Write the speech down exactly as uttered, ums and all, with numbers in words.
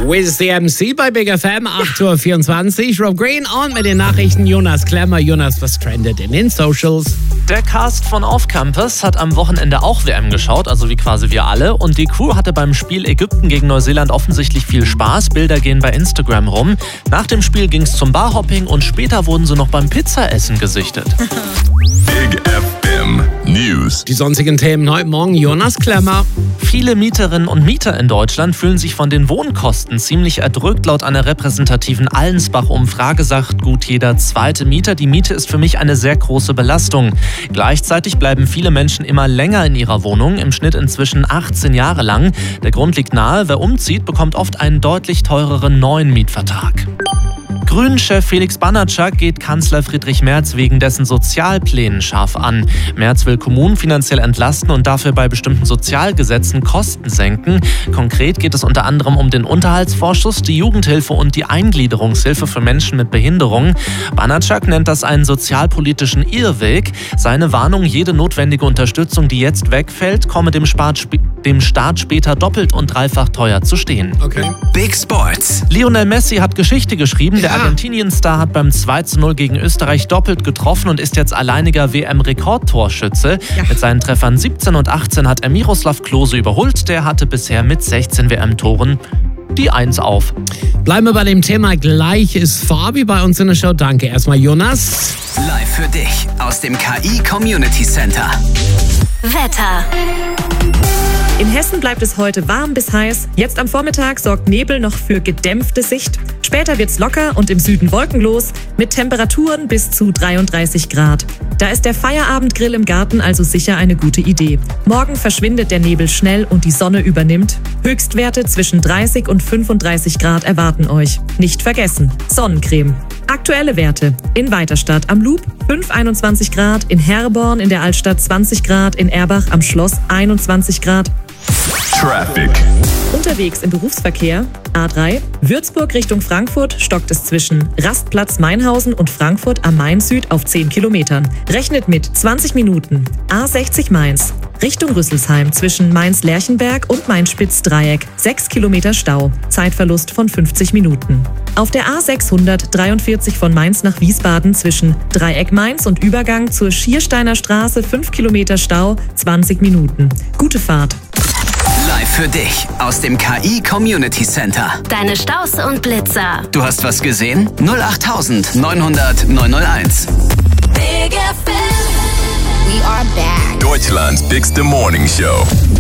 With the M C bei Big F M, acht Uhr vierundzwanzig. Rob Green und mit den Nachrichten Jonas Klemmer. Jonas, was trendet in den Socials? Der Cast von Off Campus hat am Wochenende auch W M geschaut, also wie quasi wir alle. Und die Crew hatte beim Spiel Ägypten gegen Neuseeland offensichtlich viel Spaß. Bilder gehen bei Instagram rum. Nach dem Spiel ging es zum Barhopping und später wurden sie noch beim Pizzaessen gesichtet. Big F M News. Die sonstigen Themen heute Morgen, Jonas Klemmer. Viele Mieterinnen und Mieter in Deutschland fühlen sich von den Wohnkosten ziemlich erdrückt. Laut einer repräsentativen Allensbach-Umfrage sagt gut jeder zweite Mieter, die Miete ist für mich eine sehr große Belastung. Gleichzeitig bleiben viele Menschen immer länger in ihrer Wohnung, im Schnitt inzwischen achtzehn Jahre lang. Der Grund liegt nahe, wer umzieht, bekommt oft einen deutlich teureren neuen Mietvertrag. Grünen-Chef Felix Banatschak geht Kanzler Friedrich Merz wegen dessen Sozialplänen scharf an. Merz will Kommunen finanziell entlasten und dafür bei bestimmten Sozialgesetzen Kosten senken. Konkret geht es unter anderem um den Unterhaltsvorschuss, die Jugendhilfe und die Eingliederungshilfe für Menschen mit Behinderung. Banatschak nennt das einen sozialpolitischen Irrweg. Seine Warnung, jede notwendige Unterstützung, die jetzt wegfällt, komme dem, Staat, dem Staat später doppelt und dreifach teuer zu stehen. Okay. Big Sports. Lionel Messi hat Geschichte geschrieben. Der Ja. Argentinien-Star hat beim zwei zu null gegen Österreich doppelt getroffen und ist jetzt alleiniger W M-Rekordtorschütze. Ja. Mit seinen Treffern siebzehn und achtzehn hat er Miroslav Klose überholt. Der hatte bisher mit sechzehn W M-Toren die Eins auf. Bleiben wir bei dem Thema. Gleich ist Fabi bei uns in der Show. Danke erstmal, Jonas. Live für dich aus dem K I Community Center. Wetter. In Hessen bleibt es heute warm bis heiß. Jetzt am Vormittag sorgt Nebel noch für gedämpfte Sicht. Später wird's locker und im Süden wolkenlos mit Temperaturen bis zu dreiunddreißig Grad. Da ist der Feierabendgrill im Garten also sicher eine gute Idee. Morgen verschwindet der Nebel schnell und die Sonne übernimmt. Höchstwerte zwischen dreißig und fünfunddreißig Grad erwarten euch. Nicht vergessen, Sonnencreme. Aktuelle Werte: in Weiterstadt am Loop fünf Komma einundzwanzig Grad, in Herborn in der Altstadt zwanzig Grad, in Erbach am Schloss einundzwanzig Grad. Traffic. Unterwegs im Berufsverkehr: A drei, Würzburg Richtung Frankfurt stockt es zwischen Rastplatz Mainhausen und Frankfurt am Main Süd auf zehn Kilometern. Rechnet mit zwanzig Minuten. A sechzig Mainz Richtung Rüsselsheim zwischen Mainz-Lerchenberg und Mainz-Spitz-Dreieck sechs Kilometer Stau. Zeitverlust von fünfzig Minuten. Auf der A sechshundertdreiundvierzig von Mainz nach Wiesbaden zwischen Dreieck Mainz und Übergang zur Schiersteiner Straße fünf Kilometer Stau, zwanzig Minuten. Gute Fahrt. Live für dich aus dem K I Community Center. Deine Staus und Blitzer. Du hast was gesehen? null acht neunhundert neunhunderteins. Big F M. We are back. Deutschland's Bigste Morning Show.